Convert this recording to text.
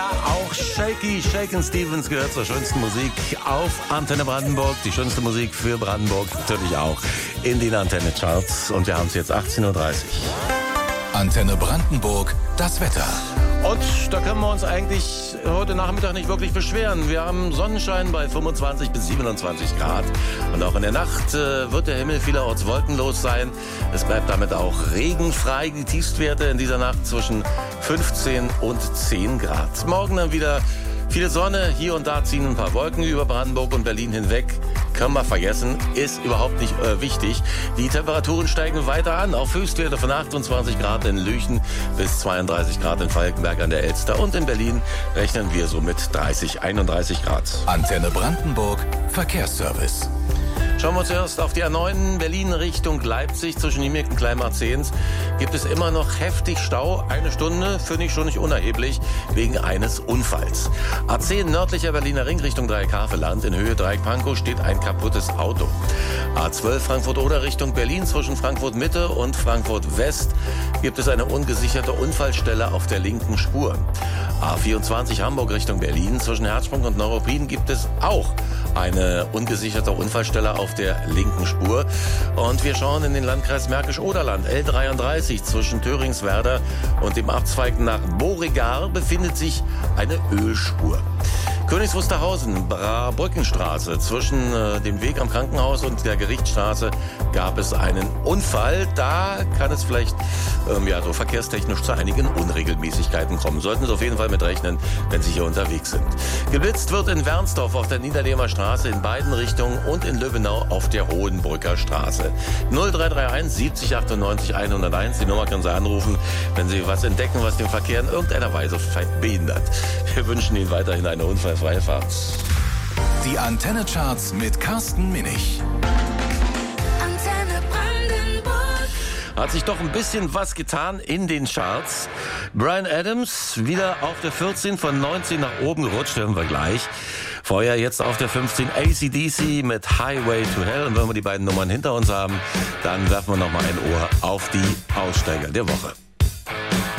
Auch Shakin' Stevens gehört zur schönsten Musik auf Antenne Brandenburg. Die schönste Musik für Brandenburg natürlich auch in den Antenne Charts. Und wir haben es jetzt 18:30 Uhr. Antenne Brandenburg, das Wetter. Und da können wir uns eigentlich heute Nachmittag nicht wirklich beschweren. Wir haben Sonnenschein bei 25 bis 27 Grad. Und auch in der Nacht wird der Himmel vielerorts wolkenlos sein. Es bleibt damit auch regenfrei. Die Tiefstwerte in dieser Nacht zwischen 15 und 10 Grad. Morgen dann wieder viel Sonne. Hier und da ziehen ein paar Wolken über Brandenburg und Berlin hinweg. Kann man vergessen, ist überhaupt nicht wichtig. Die Temperaturen steigen weiter an. Auf Höchstwerte von 28 Grad in Lüchen bis 32 Grad in Falkenberg an der Elster. Und in Berlin rechnen wir so mit 31 Grad. Antenne Brandenburg, Verkehrsservice. Schauen wir zuerst auf die A9 Berlin Richtung Leipzig. Zwischen Niemek und Kleinmarzehns gibt es immer noch heftig Stau. Eine Stunde finde ich schon nicht unerheblich wegen eines Unfalls. A10 nördlicher Berliner Ring Richtung Dreieck-Havelland. In Höhe Dreieck-Pankow steht ein kaputtes Auto. A12 Frankfurt-Oder Richtung Berlin. Zwischen Frankfurt-Mitte und Frankfurt-West gibt es eine ungesicherte Unfallstelle auf der linken Spur. A24 Hamburg Richtung Berlin. Zwischen Herzsprung und Neuruppin gibt es auch eine ungesicherte Unfallstelle auf der linken Spur. Und wir schauen in den Landkreis Märkisch-Oderland. L33 zwischen Thöringswerder und dem Abzweig nach Beauregard befindet sich eine Ölspur. Königs Wusterhausen, Brückenstraße. Zwischen dem Weg am Krankenhaus und der Gerichtsstraße gab es einen Unfall. Da kann es vielleicht so verkehrstechnisch zu einigen Unregelmäßigkeiten kommen. Sollten Sie auf jeden Fall mit rechnen, wenn Sie hier unterwegs sind. Geblitzt wird in Wernsdorf auf der Niederlehmer Straße in beiden Richtungen und in Löwenau auf der Hohenbrücker Straße. 0331 70 98 101. Die Nummer können Sie anrufen, wenn Sie was entdecken, was den Verkehr in irgendeiner Weise behindert. Wir wünschen Ihnen weiterhin eine unfallfreie Fahrt. Die Antenne Charts mit Carsten Minich. Antenne Brandenburg. Hat sich doch ein bisschen was getan in den Charts. Bryan Adams wieder auf der 14, von 19 nach oben gerutscht, hören wir gleich. Vorher jetzt auf der 15 AC/DC mit Highway to Hell. Und wenn wir die beiden Nummern hinter uns haben, dann werfen wir nochmal ein Ohr auf die Aussteiger der Woche.